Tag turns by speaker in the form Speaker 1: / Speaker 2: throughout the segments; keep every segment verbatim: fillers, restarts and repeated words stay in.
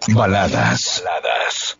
Speaker 1: Baladas. Baladas.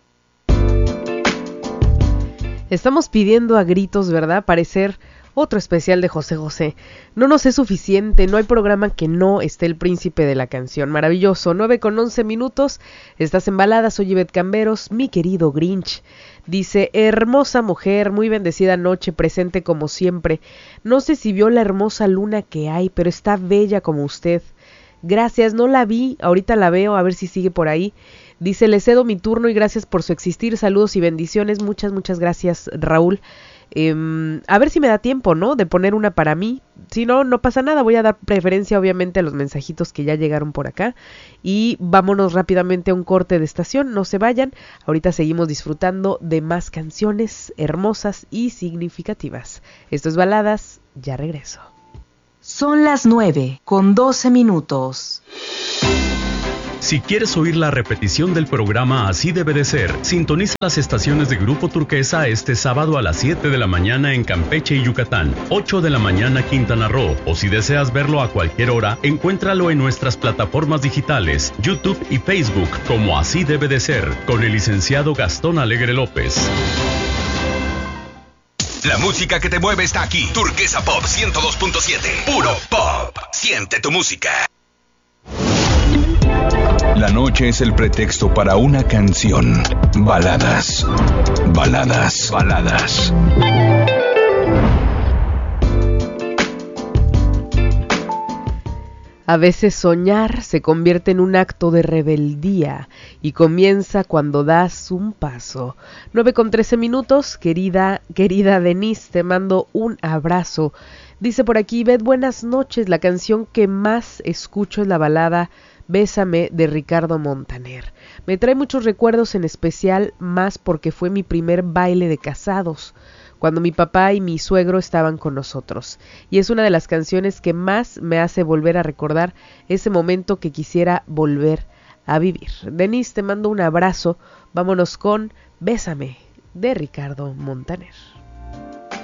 Speaker 2: Estamos pidiendo a gritos, ¿verdad? Parecer otro especial de José José. No nos es suficiente, no hay programa que no esté el príncipe de la canción. Maravilloso, nueve con once minutos, estás en Baladas, soy Ivette Camberos, mi querido Grinch. Dice, hermosa mujer, muy bendecida noche, presente como siempre. No sé si vio la hermosa luna que hay, pero está bella como usted. Gracias, no la vi, ahorita la veo, a ver si sigue por ahí. Dice, le cedo mi turno y gracias por su existir, saludos y bendiciones. Muchas, muchas gracias, Raúl. Eh, a ver si me da tiempo, ¿no? De poner una para mí. Si no, no pasa nada. Voy a dar preferencia, obviamente, a los mensajitos que ya llegaron por acá. Y vámonos rápidamente a un corte de estación. No se vayan. Ahorita seguimos disfrutando de más canciones hermosas y significativas. Esto es Baladas. Ya regreso.
Speaker 3: Son las nueve con doce minutos.
Speaker 4: Si quieres oír la repetición del programa Así Debe de Ser, sintoniza las estaciones de Grupo Turquesa este sábado a las siete de la mañana en Campeche y Yucatán, ocho de la mañana Quintana Roo, o si deseas verlo a cualquier hora, encuéntralo en nuestras plataformas digitales, YouTube y Facebook como Así Debe de Ser, con el licenciado Gastón Alegre López.
Speaker 1: La música que te mueve está aquí. Turquesa Pop ciento dos punto siete. Puro pop. Siente tu música. La noche es el pretexto para una canción. Baladas. Baladas. Baladas.
Speaker 2: A veces soñar se convierte en un acto de rebeldía y comienza cuando das un paso. nueve con trece minutos, querida, querida Denise, te mando un abrazo. Dice por aquí, Beth, buenas noches, la canción que más escucho es la balada Bésame de Ricardo Montaner. Me trae muchos recuerdos, en especial más porque fue mi primer baile de casados, cuando mi papá y mi suegro estaban con nosotros, y es una de las canciones que más me hace volver a recordar ese momento que quisiera volver a vivir. Denise, te mando un abrazo, vámonos con Bésame de Ricardo Montaner.